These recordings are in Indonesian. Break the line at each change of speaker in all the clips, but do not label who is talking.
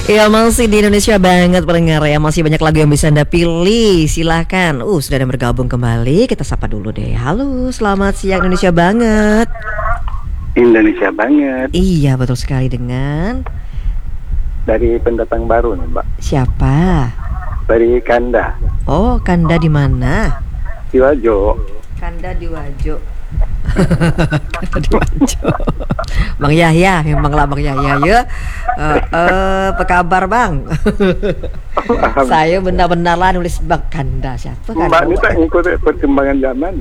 Ya masih di Indonesia banget pendengar ya. Masih banyak lagu yang bisa Anda pilih. Silahkan. Sudah ada yang bergabung kembali. Kita sapa dulu deh. Halo, selamat siang Indonesia banget.
Indonesia banget.
Iya betul sekali dengan
Dari pendatang baru nih Mbak.
siapa?
Dari Kanda.
Oh, Kanda di mana?
Di Wajo.
Kanda di Wajo. Kanda di Wajo. Bang Yahya, memanglah Bang Yahya ya. Apa kabar Bang? Saya benar-benar lah nulis Bang Kanda siapa kan?
Mbak ini tak ngikut perkembangan zaman.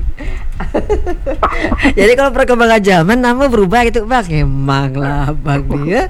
Jadi kalau perkembangan zaman nama berubah gitu Bang. Emanglah Bang nih ya.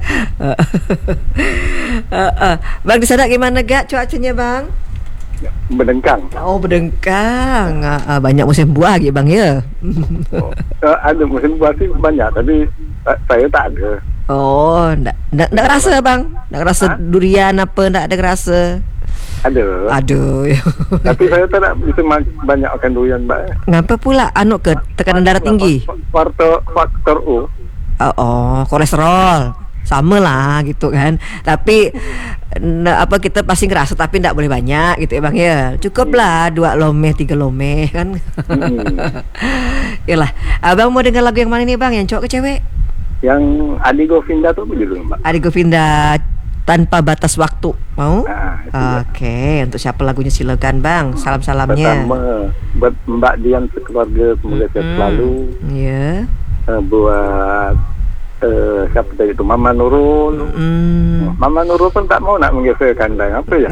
Bang di sana gimana gak cuacanya Bang?
Berdengkang.
Oh berdengkang. Banyak musim buah gitu Bang ya.
Ada musim buah sih banyak, tapi saya tak ada.
Oh, ndak kerasa Bang. Ndak kerasa durian apa ndak ada kerasa.
Ada.
Aduh.
Tapi saya tak bisa banyak makan durian Mbak.
Ngapa pula ke tekanan darah tinggi?
Faktor U.
Oh, kolesterol. Sama lah gitu kan. Tapi kita pasti ngerasa tapi ndak boleh banyak gitu ya Bang ya. Cukup lah 2 lomeh 3 lomeh kan. Yalah. Abang mau dengar lagu yang mana nih Bang? Yang cowok ke cewek?
Yang Adi Govinda tuh judulnya Mbak.
Adi Govinda Tanpa Batas Waktu. Mau?
Nah,
Oke, untuk siapa lagunya silakan Bang. Salam-salamnya.
Pertama buat Mbak Dian sekeluarga, semoga sehat selalu.
Iya.
Buat siapa tadi itu Mama Nurul. Mama Nurul pun tak mau nak menggeser kandang apa ya.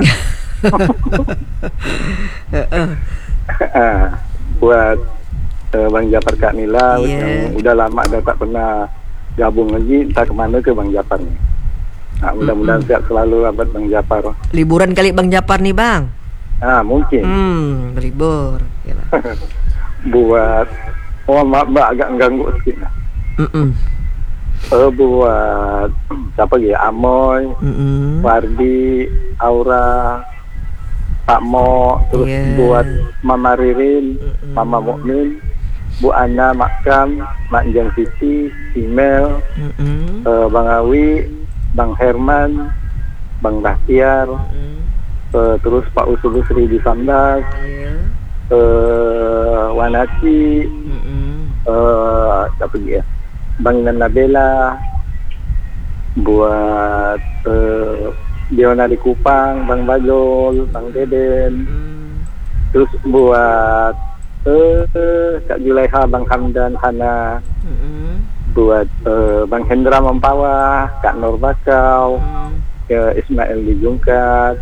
Buat Bang Japar Kak Nila yang udah lama dah tak pernah gabung lagi, entah kemana ke Bang Japar nih. Nah, mudah-mudahan sehat selalu lah buat Bang Japar.
Liburan kali Bang Japar nih Bang.
Mungkin.
Berlibur.
Buat maaf Mbak agak mengganggu sedikit. Buat siapa ya? Amoy, Wardi, Aura, Pak Mo, terus buat Mama Ririn, Mama Mukmin, Bu Ana, Makam, Mak Jang Siti, Email, Bang Awi, Bang Herman, Bang Bahtiar, terus Pak Usul Sri di Sandas, Wanati, siapa lagi ya? Bang Nabela, buat Diona di Kupang, Bang Bajol, Bang Deden, terus buat Kak Julaiha, Bang Hamdan, Hana, buat Bang Hendra Mampawa, Kak Nur Bakau, Ismail di Jungkat,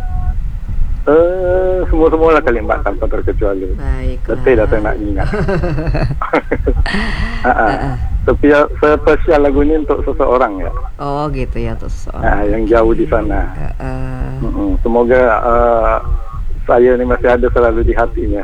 semua lah kali Mbak tanpa terkecuali. Betul dah saya nak ingat. Tapi ya, spesial lagu ini untuk seseorang ya.
Oh gitu ya, untuk seseorang.
Yang jauh di sana. Semoga saya ini masih ada selalu di hatinya.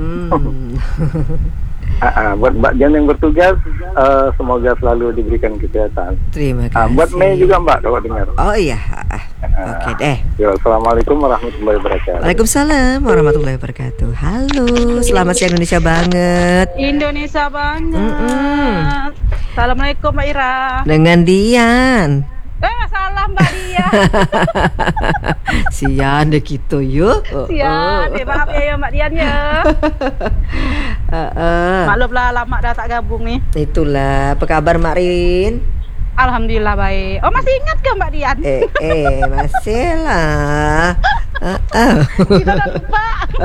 Buat Mbak Jan yang bertugas, semoga selalu diberikan kesehatan.
Terima kasih.
Buat Mei juga Mbak kalau dengar.
Oh iya. Oke deh.
Ya, Assalamualaikum warahmatullahi wabarakatuh.
Waalaikumsalam warahmatullahi wabarakatuh. Halo, selamat siang Indonesia banget.
Indonesia banget. Assalamualaikum Mbak Ira.
Dengan Dian.
Salam Mbak Dian.
Sian deh gitu yuk.
Sian, maaf ya Mbak Dian ya. Maklumlah lama dah tak gabung nih.
Itulah, apa kabar Mak Rin?
Alhamdulillah baik. Oh masih ingat ke Mbak Dian?
Masih lah.
Kita dah lupa.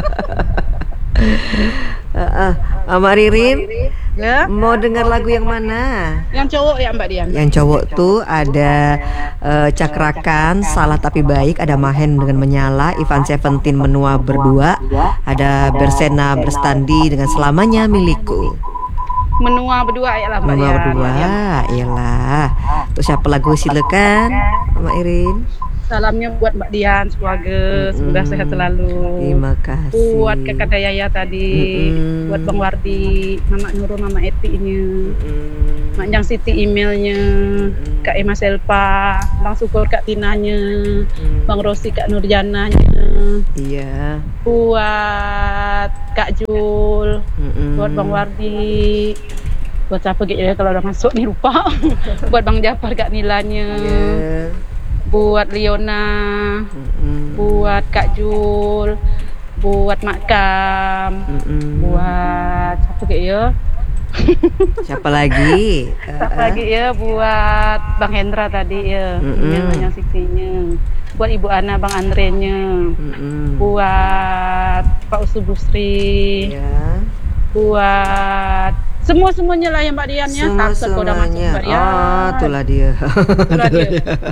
Mbak Ririn,
ya?
mau dengar lagu yang mana?
Yang cowok ya Mbak Dian?
Yang cowok tuh ada Cakrakan, Salah Tapi Baik, ada Mahen dengan Menyala, Ivan Seventeen Menua Berdua, ada Bersena Berstandi dengan Selamanya Milikku.
Menua berdua ya lah Mbak
Menua
Dian.
Berdua, iyalah. Untuk siapa lagu silakan Mbak Irin.
Salamnya buat Mbak Dian, semoga sehat selalu.
Terima kasih.
Buat Kakak Dayaya tadi, buat Bang Wardi, Mama Nurul, Mama Eti-nya, Mak Jang Siti emailnya, Kak Emma Selpa, Bang Syukur Kak Tinanya, Bang Rosi Kak Nurjananya.
Iya.
Buat Kak Jul, buat Bang Wardi, buat siapa gitu ya kalau udah masuk nih lupa. Buat Bang Japar Kak Nilanya. buat Liona, buat Kak Jul, buat Mak Kam, buat siapa kayak ya?
Siapa lagi?
Siapa lagi ya? Buat Bang Hendra tadi ya, yang siksinya. Buat Ibu Ana, Bang Andrenya, buat Pak Usubusri,
Ya.
buat semuanya lah yang Mbak Dian ya. Takut kau udah masuk Mbak Dian.
Itulah dia.
Itulah dia.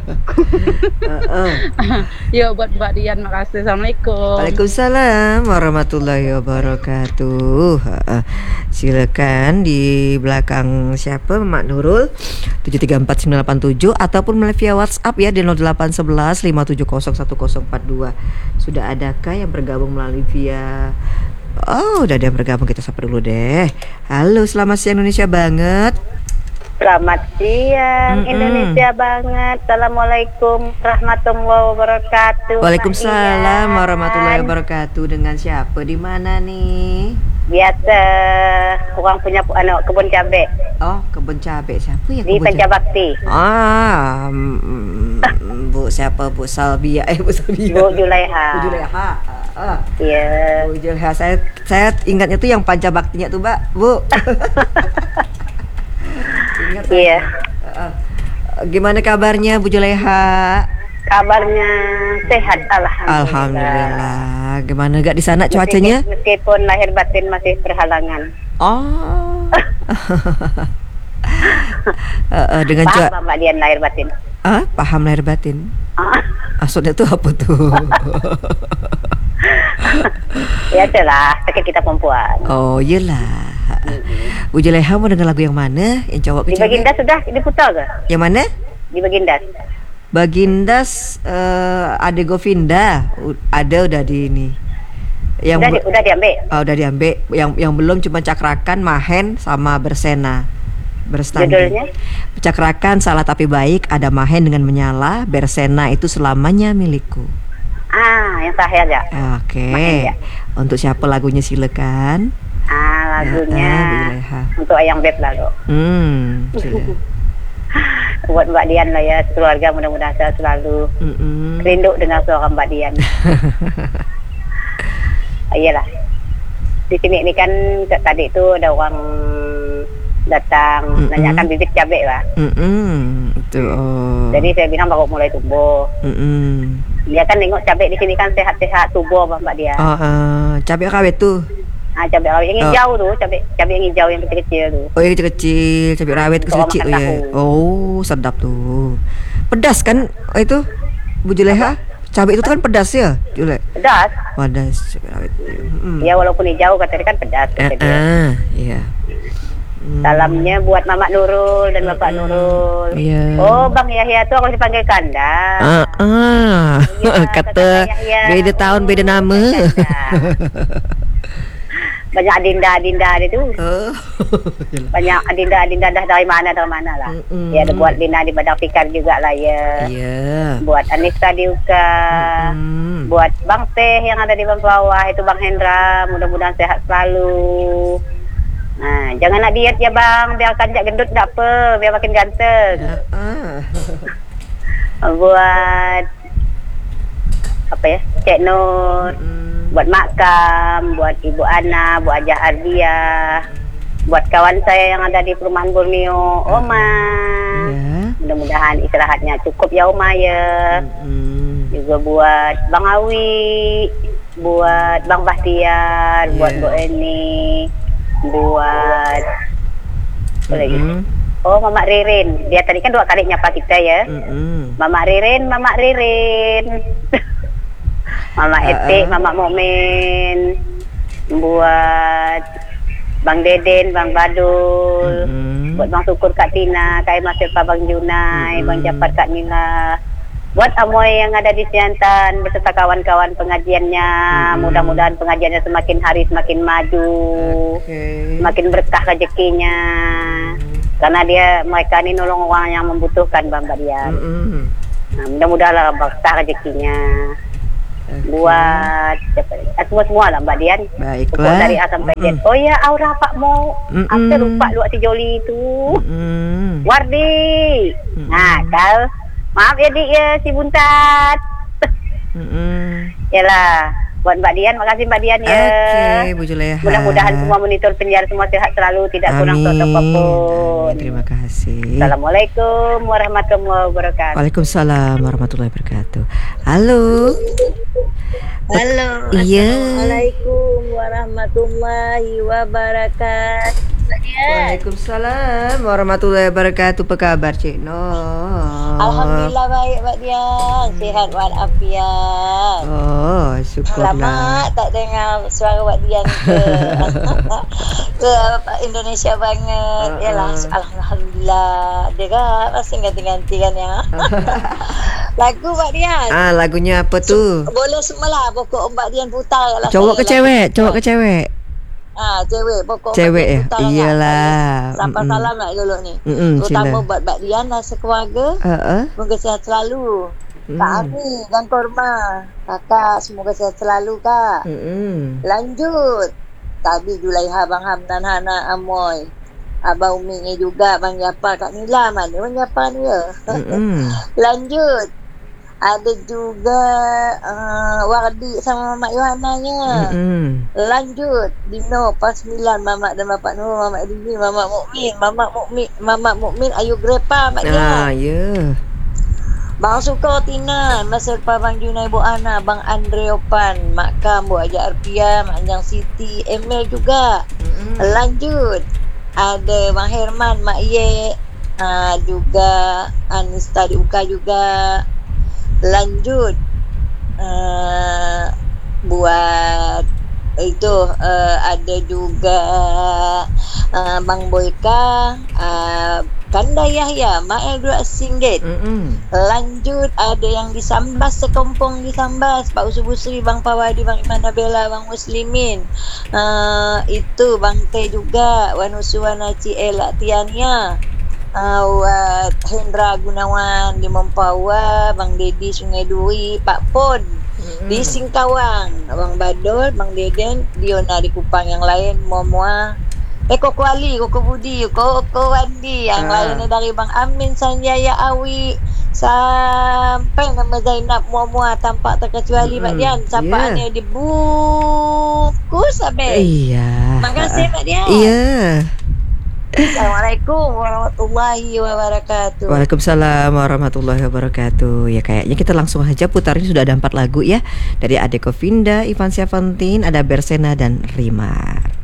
Ya buat Mbak Dian, makasih. Assalamualaikum.
Waalaikumsalam warahmatullahi wabarakatuh. Silakan di belakang siapa Mak Nurul 734987 ataupun melalui via WhatsApp ya di 0811 5701042. Sudah adakah yang bergabung melalui via udah ada yang bergabung, kita sapa dulu deh. Halo, selamat siang Indonesia banget.
Selamat siang Indonesia banget. Assalamualaikum warahmatullahi wabarakatuh.
Waalaikumsalam warahmatullahi wabarakatuh. Dengan siapa di mana nih?
Biasa orang punya kebun cabai.
Oh, kebun cabai. Siapa yang
di
kebun cabai?
Pencabakti.
Bu siapa? Bu Salbia. Bu Salbia.
Bu Julaiha.
Bu Julaiha.
Iya.
Bu Julaiha. Saya ingatnya tuh yang Pancabaktinya tuh, Mbak. Bu. Ingat
Iya.
Gimana kabarnya Bu Julaiha?
Kabarnya sehat, alhamdulillah.
Alhamdulillah. Gimana gak di sana cuacanya?
Meskipun lahir batin masih berhalangan.
Oh. Dengan
Paham Mbak Dian lahir batin?
Paham lahir batin. Maksudnya tuh apa tuh?
Ya itulah, sakit kita perempuan.
Oh iyalah. Bu Julaiha mau dengar lagu yang mana? Yang cowok
Di
kecil?
Baginda sudah diputar ke?
Yang mana?
Di Baginda.
Bagindas Ade Govinda udah di ini. Yang
Udah diambil.
udah diambil. Yang belum cuma Cakrakan, Mahen sama Bersena. Berstandi.
Judulnya?
Cakrakan Salah Tapi Baik, ada Mahen dengan Menyala, Bersena itu Selamanya Milikku.
Yang sahih aja.
Oke.
Mahen, ya.
Untuk siapa lagunya silakan.
Lagunya
Bu Julaiha.
untuk Ayang Beb lalu.
Sila.
Buat Mbak Dian lah ya, keluarga mudah-mudahan saya selalu rindu dengan suara Mbak Dian. Iyalah. Di sini ini kan tadi itu ada orang datang nanyakan bibit cabai lah.
Itu.
Jadi saya bilang baru mulai tumbuh. Dia kan nengok cabai di sini kan sehat-sehat tubuh Mbak Dian.
Cabai rawit tuh.
Cabai rawit yang hijau tuh, cabai yang hijau yang kecil-kecil tuh.
Oh, yang kecil-kecil, cabai rawit kecil-kecil
makan
ya.
tahu.
Oh, sedap tuh. Pedas kan itu Bu Julaiha? Cabai itu kan pedas ya, Julaiha?
Pedas.
Pedas cabai rawit.
Ya walaupun hijau katanya kan pedas. Kata dia.
Iya.
Salamnya buat Mamak Nurul dan Bapak Nurul.
Iya.
Oh, Bang Yahya tuh aku dipanggil Kanda. Iya,
kata
Yahya.
beda tahun beda nama.
Banyak adinda-adinda itu. Banyak adinda-adinda dah dari mana lah. Ya ada buat Lina di Badang Pikar juga lah ya.
Iya.
Buat Anissa Diuka. Buat Bang Teh yang ada di bawah itu Bang Hendra, mudah-mudahan sehat selalu. Nah, jangan nak diet ya Bang, biarkan jak gendut tak apa, biar makin ganteng. Buat apa ya? Cik Nur. Buat Mak Kam, buat Ibu Ana, buat Ajah Ardia, buat kawan saya yang ada di perumahan Borneo, Oma. Mudah-mudahan istirahatnya cukup ya Oma ya. Juga buat Bang Awi, buat Bang Bahtiar, buat Bu Eni, buat apa lagi? Oh, Mamak Ririn. Dia tadi kan 2 kali nyapa kita ya. Mamak Ririn, Mamak Ririn. Mama Etik, Mama Mukmin, buat Bang Deden, Bang Badul, buat Bang Syukur Kak Tina, Kak Emma Selpa, Bang Junai, Bang Jafar Kak Nila, buat Amoy yang ada di Siantan beserta kawan-kawan pengajiannya. Mudah-mudahan pengajiannya semakin hari semakin maju, semakin berkah rezekinya. Karena mereka ini nolong orang yang membutuhkan Bang Dian. Nah, mudah-mudahan berkah rezekinya. Buat semua lah Mbak Dian.
Baiklah.
Dari A sampai Z. Oh ya, Aura Pak mau. Aku lupa luak si Joli itu. Wardi. Nah, kal Maaf ya Dik ya, si Buntat. Yalah, buat Mbak Dian, makasih Mbak Dian ya.
Oke, Bu Juleha.
Mudah-mudahan semua monitor penyiar semua sehat selalu, tidak kurang suatu apapun.
Amin. Terima kasih.
Assalamualaikum warahmatullahi wabarakatuh.
Waalaikumsalam warahmatullahi wabarakatuh. Halo.
Halo,
Iya.
Assalamualaikum warahmatullahi wabarakatuh.
Waalaikumsalam warahmatullahi wabarakatuh. Apa khabar Cik Noh?
Alhamdulillah baik Mbak Dian, sihat walafiat.
Oh, syukurlah.
Lama tak dengar suara Mbak Dian ke Indonesia banget. Yalah, alhamdulillah. Dia kan masih ganti-ganti kan ya. Lagu Mbak Dian.
Lagunya apa tu?
Boleh semalah pokok Mbak Dian putar lah.
Cowok ke cewek? Cowok ke cewek?
Cewek pokok
cewek ya?
putar
Iyalah.
Sampai salam nak dulu ni.
sila.
Terutama buat Mbak Dian dan sekeluarga. Semoga sihat selalu. Kak Ami dan Korma. Kakak semoga sihat selalu Kak. Lanjut. Tabi Julaiha Bang Hamdan Hana Amoy. Abang Umi ni juga Bang Japar Kak Nila. Mana Bang Japar ni ya? Lanjut. Ada juga Wardi sama Mamak Yohananya. Lanjut Dino Pas 9 Mamak dan Bapak Nur, Mamak Dini, Mamak Mukmin Ayu Grepa Mak Dia.
Ya.
Bang Suko Tina, Mas Selpa Bang Junai Bu Ana, Bang Andre Opan, Mak Kam Bu Aja Arpia, Mak Anjang Siti, Emil juga. Lanjut ada Bang Herman, Mak Ye, juga Anista di UK juga. Lanjut buat itu ada juga Bang Boyka, Kanda Yahya, Mael Dua Singgit. Lanjut ada yang di Sambas, sekompong di Sambas, Pak Usubusri, Bang Pawadi, Bang Iman Nabela, Bang Muslimin, itu Bang Teh juga, Wanusuana Ciela Tiania, Hendra Gunawan di Mempawah, Bang Dedi Sungai Duri, Pak Pon di Singkawang, Bang Badol, Bang Deden, Diona di Kupang, yang lain Momua, Koko Ali, Koko Budi, Koko Wandi, yang lainnya dari Bang Amin, Sanjaya Awi, sampai nama Zainab Momua, tampak terkecuali Mbak Dian, sapaannya dibungkus sampai.
Iya.
Makasih Mbak Dian.
Iya.
Assalamualaikum warahmatullahi wabarakatuh.
Waalaikumsalam warahmatullahi wabarakatuh. Ya kayaknya kita langsung aja putar, ini sudah ada 4 lagu ya. Dari Ade Kofinda, Ivan Syafantin, ada Bersena dan Rimar.